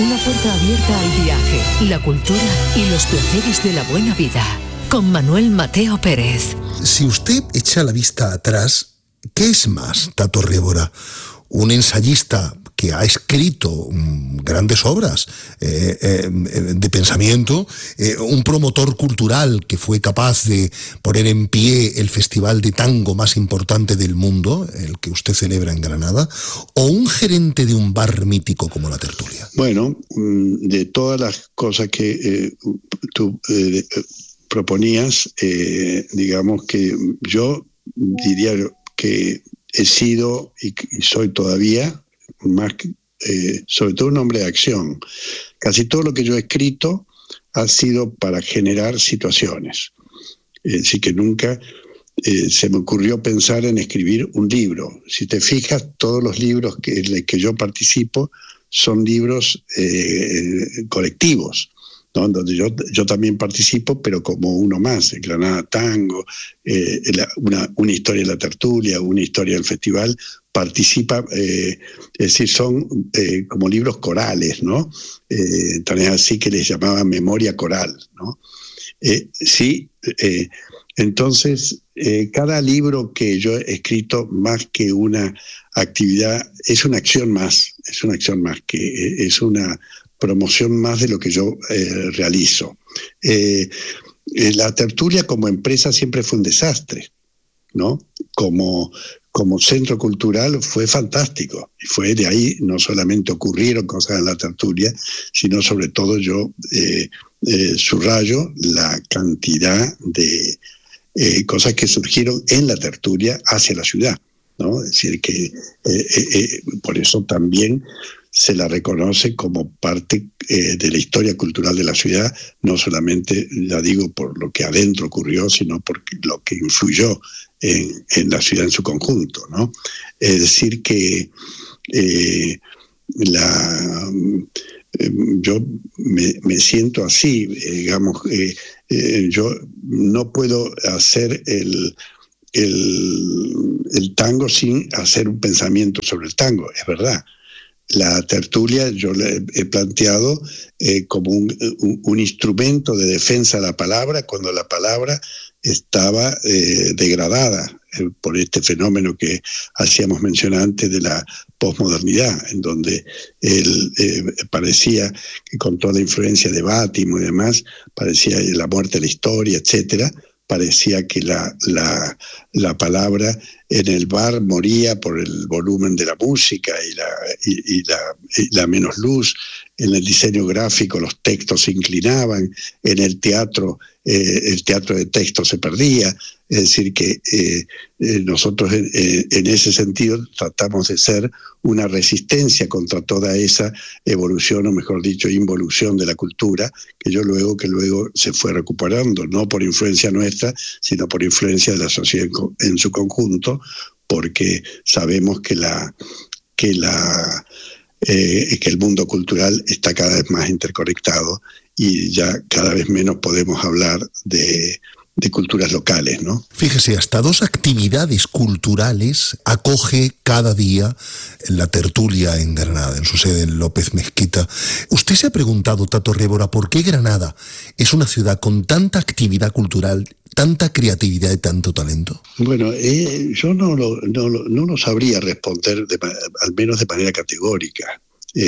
Una puerta abierta al viaje, la cultura y los placeres de la buena vida. Con Manuel Mateo Pérez. Si usted echa la vista atrás, ¿qué es más Tato Révora? Un ensayista que ha escrito grandes obras de pensamiento, un promotor cultural que fue capaz de poner en pie el festival de tango más importante del mundo, el que usted celebra en Granada, o un gerente de un bar mítico como La Tertulia. Bueno, de todas las cosas que tú proponías, digamos que yo diría que he sido y soy todavía más, sobre todo un hombre de acción. Casi todo lo que yo he escrito ha sido para generar situaciones. Así que nunca se me ocurrió pensar en escribir un libro. Si te fijas, todos los libros que yo participo son libros colectivos, ¿no? Donde yo también participo, pero como uno más. En Granada Tango, una historia de La Tertulia, una historia del festival, participa, es decir, son como libros corales, ¿no? Tan es así que les llamaba memoria coral, ¿no? Entonces, cada libro que yo he escrito, más que una actividad, es una acción más, que es una promoción más de lo que yo realizo. La Tertulia como empresa siempre fue un desastre, ¿no? Como centro cultural fue fantástico. Y fue de ahí, no solamente ocurrieron cosas en La Tertulia, sino sobre todo yo subrayo la cantidad de cosas que surgieron en La Tertulia hacia la ciudad, ¿no? Es decir, que por eso también se la reconoce como parte de la historia cultural de la ciudad, no solamente, la digo, por lo que adentro ocurrió, sino por lo que influyó en la ciudad en su conjunto, ¿no? Es decir, que yo me siento así, digamos, yo no puedo hacer el tango sin hacer un pensamiento sobre el tango, es verdad. La tertulia yo le he planteado como un instrumento de defensa de la palabra cuando la palabra estaba degradada por este fenómeno que hacíamos mencionar antes de la posmodernidad, en donde parecía que con toda la influencia de Bátimo y demás, parecía la muerte de la historia, etcétera, parecía que la palabra en el bar moría por el volumen de la música y la menos luz. En el diseño gráfico los textos se inclinaban, en el teatro de texto se perdía. Es decir, que nosotros en ese sentido tratamos de ser una resistencia contra toda esa evolución, o mejor dicho, involución de la cultura, que luego se fue recuperando, no por influencia nuestra, sino por influencia de la sociedad en su conjunto, porque sabemos que el mundo cultural está cada vez más interconectado y ya cada vez menos podemos hablar de culturas locales, ¿no? Fíjese, hasta 2 actividades culturales acoge cada día La Tertulia en Granada, en su sede en López Mezquita. ¿Usted se ha preguntado, Tato Révora, por qué Granada es una ciudad con tanta actividad cultural, tanta creatividad y tanto talento? Bueno, yo no lo sabría responder, al menos de manera categórica.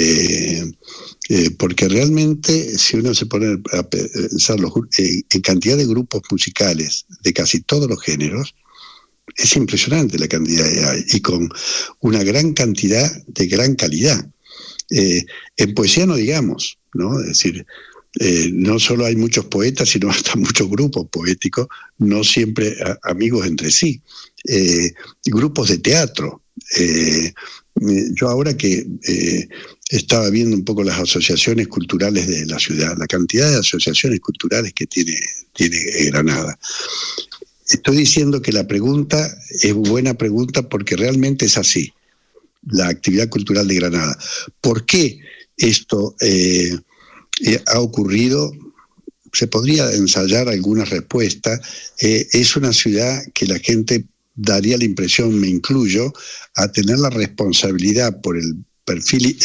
Porque realmente, si uno se pone a pensar en cantidad de grupos musicales de casi todos los géneros, es impresionante la cantidad que hay, y con una gran cantidad de gran calidad. En poesía no digamos, ¿no? Es decir, no solo hay muchos poetas, sino hasta muchos grupos poéticos, no siempre amigos entre sí. Grupos de teatro. Yo ahora que estaba viendo un poco las asociaciones culturales de la ciudad, la cantidad de asociaciones culturales que tiene Granada, estoy diciendo que la pregunta es buena pregunta porque realmente es así, la actividad cultural de Granada. ¿Por qué esto ha ocurrido? Se podría ensayar algunas respuestas. Es una ciudad que la gente daría la impresión, me incluyo, a tener la responsabilidad por el perfil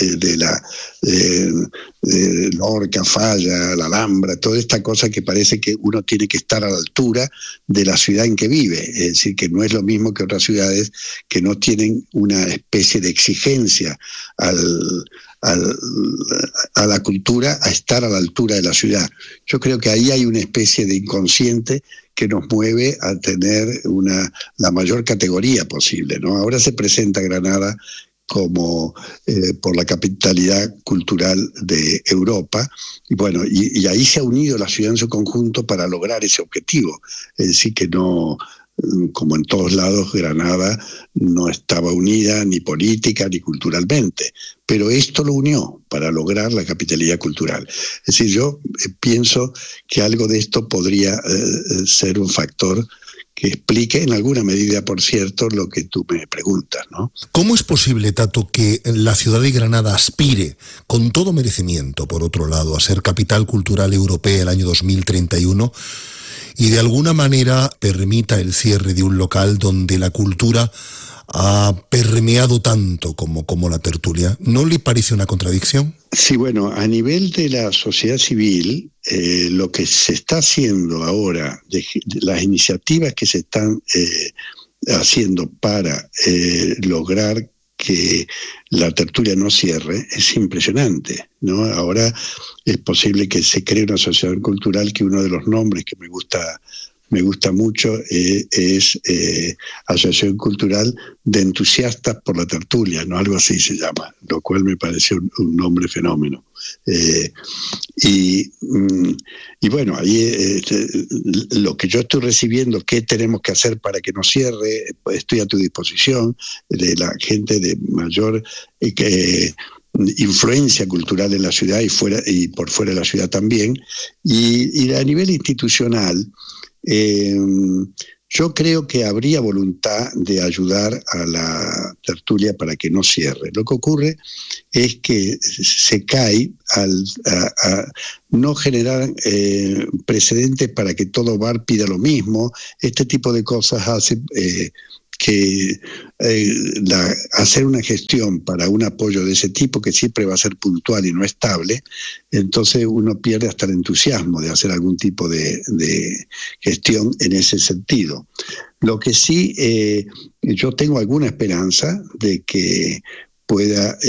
de Lorca, Falla, la Alhambra, toda esta cosa que parece que uno tiene que estar a la altura de la ciudad en que vive. Es decir, que no es lo mismo que otras ciudades que no tienen una especie de exigencia a la cultura a estar a la altura de la ciudad. Yo creo que ahí hay una especie de inconsciente que nos mueve a tener la mayor categoría posible, ¿no? Ahora se presenta Granada como por la capitalidad cultural de Europa, y bueno, y ahí se ha unido la ciudad en su conjunto para lograr ese objetivo. Es decir, que no, como en todos lados, Granada no estaba unida ni política ni culturalmente, pero esto lo unió para lograr la capitalidad cultural. Es decir, yo pienso que algo de esto podría ser un factor que explique en alguna medida, por cierto, lo que tú me preguntas, ¿no? ¿Cómo es posible, Tato, que la ciudad de Granada aspire, con todo merecimiento, por otro lado, a ser capital cultural europea el año 2031 y de alguna manera permita el cierre de un local donde la cultura ha permeado tanto como la tertulia? ¿No le parece una contradicción? Sí, bueno, a nivel de la sociedad civil, lo que se está haciendo ahora, las iniciativas que se están haciendo para lograr que la tertulia no cierre, es impresionante, ¿no? Ahora es posible que se cree una asociación cultural, que uno de los nombres que me gusta mucho es Asociación Cultural de Entusiastas por la Tertulia, ¿no? Algo así se llama, lo cual me pareció un nombre fenómeno. Y bueno, ahí lo que yo estoy recibiendo, qué tenemos que hacer para que no cierre, estoy a tu disposición, de la gente de mayor influencia cultural en la ciudad y por fuera de la ciudad también. Y a nivel institucional, yo creo que habría voluntad de ayudar a la tertulia para que no cierre. Lo que ocurre es que se cae a no generar precedentes para que todo bar pida lo mismo. Este tipo de cosas hace que hacer una gestión para un apoyo de ese tipo, que siempre va a ser puntual y no estable, entonces uno pierde hasta el entusiasmo de hacer algún tipo de gestión en ese sentido. Lo que sí, yo tengo alguna esperanza de que pueda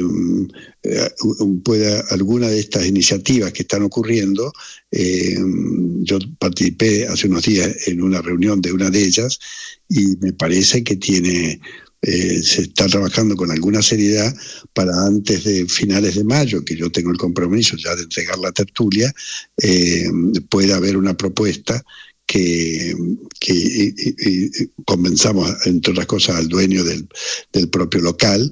alguna de estas iniciativas que están ocurriendo. Yo participé hace unos días en una reunión de una de ellas y me parece que se está trabajando con alguna seriedad para antes de finales de mayo, que yo tengo el compromiso ya de entregar la tertulia, pueda haber una propuesta que convenzamos, entre otras cosas, al dueño del propio local,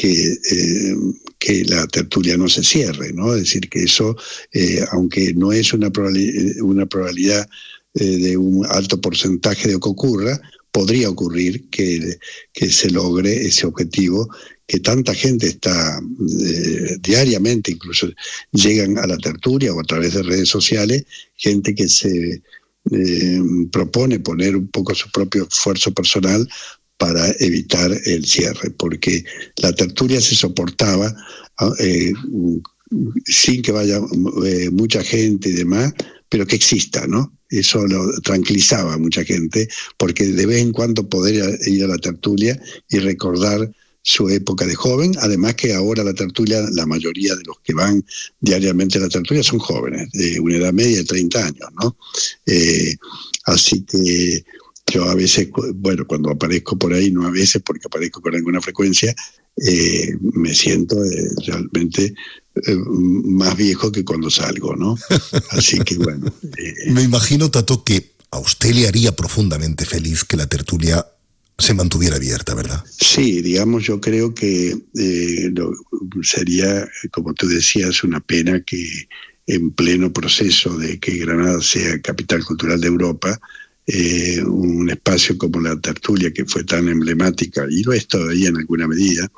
que la tertulia no se cierre, ¿no? Es decir, que eso, aunque no es una probabilidad de un alto porcentaje de que ocurra, podría ocurrir que se logre ese objetivo, que tanta gente está diariamente, incluso llegan a la tertulia o a través de redes sociales, gente que se propone poner un poco su propio esfuerzo personal para evitar el cierre, porque la tertulia se soportaba sin que vaya mucha gente y demás, pero que exista, ¿no? Eso lo tranquilizaba a mucha gente, porque de vez en cuando poder ir a la tertulia y recordar su época de joven, además que ahora la tertulia, la mayoría de los que van diariamente a la tertulia son jóvenes, de una edad media de 30 años, ¿no? Así que yo a veces, bueno, cuando aparezco por ahí, no a veces porque aparezco con alguna frecuencia, me siento realmente más viejo que cuando salgo, ¿no? Así que bueno. Me imagino, Tato, que a usted le haría profundamente feliz que la tertulia se mantuviera abierta, ¿verdad? Sí, digamos, yo creo que sería, como tú decías, una pena que en pleno proceso de que Granada sea capital cultural de Europa, un espacio como la tertulia, que fue tan emblemática, y lo es todavía en alguna medida,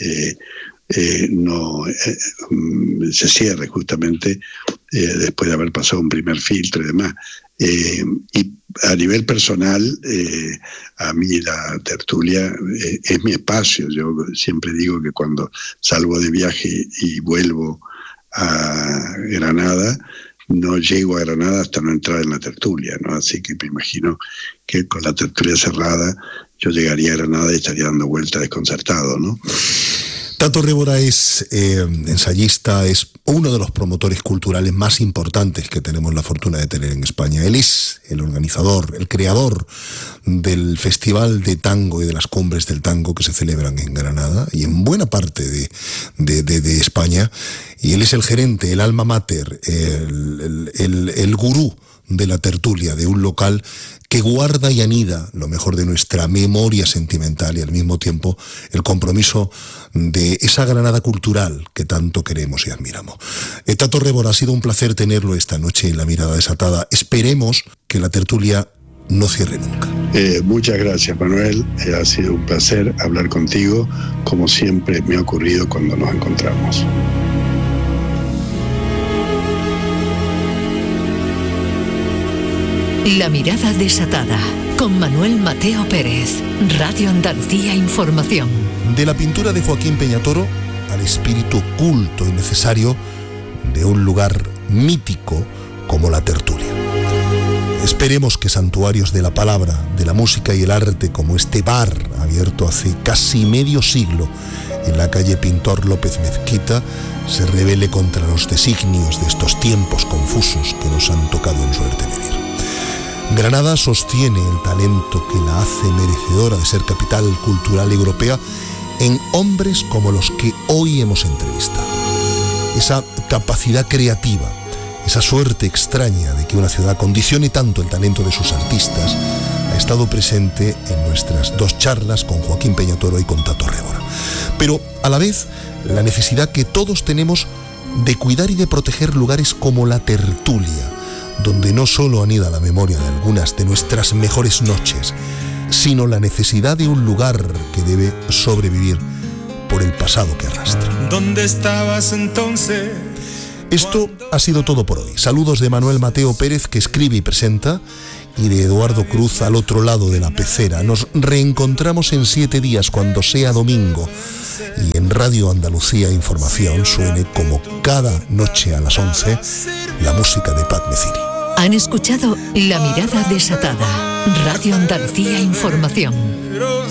no se cierre justamente después de haber pasado un primer filtro y demás. Y a nivel personal, a mí la tertulia es mi espacio. Yo siempre digo que cuando salgo de viaje y vuelvo a Granada, no llego a Granada hasta no entrar en la tertulia, ¿no? Así que me imagino que con la tertulia cerrada yo llegaría a Granada y estaría dando vueltas desconcertado, ¿no? Tato Révora es ensayista, es uno de los promotores culturales más importantes que tenemos la fortuna de tener en España. Él es el organizador, el creador del Festival de Tango y de las Cumbres del Tango que se celebran en Granada y en buena parte de España. Y él es el gerente, el alma mater, el gurú de la tertulia, de un local que guarda y anida lo mejor de nuestra memoria sentimental y al mismo tiempo el compromiso de esa Granada cultural que tanto queremos y admiramos. Tato Révora, ha sido un placer tenerlo esta noche en La Mirada Desatada. Esperemos que la tertulia no cierre nunca. Muchas gracias, Manuel. Ha sido un placer hablar contigo, como siempre me ha ocurrido cuando nos encontramos. La Mirada Desatada, con Manuel Mateo Pérez, Radio Andalucía Información. De la pintura de Joaquín Peñatoro al espíritu oculto y necesario de un lugar mítico como la tertulia. Esperemos que santuarios de la palabra, de la música y el arte, como este bar abierto hace casi medio siglo en la calle Pintor López Mezquita, se rebele contra los designios de estos tiempos confusos que nos han tocado en suerte vivir. Granada sostiene el talento que la hace merecedora de ser capital cultural europea en hombres como los que hoy hemos entrevistado. Esa capacidad creativa, esa suerte extraña de que una ciudad condicione tanto el talento de sus artistas, ha estado presente en nuestras dos charlas con Joaquín Peñatoro y con Tato Révora. Pero a la vez, la necesidad que todos tenemos de cuidar y de proteger lugares como la tertulia, donde no solo anida la memoria de algunas de nuestras mejores noches, sino la necesidad de un lugar que debe sobrevivir por el pasado que arrastra. ¿Dónde estabas entonces? Esto ha sido todo por hoy. Saludos de Manuel Mateo Pérez, que escribe y presenta, y de Eduardo Cruz al otro lado de la pecera. Nos reencontramos en 7 días, cuando sea domingo, y en Radio Andalucía Información suene como cada noche a las 11 la música de Pat Metheny. Han escuchado La Mirada Desatada, Radio Andalucía Información.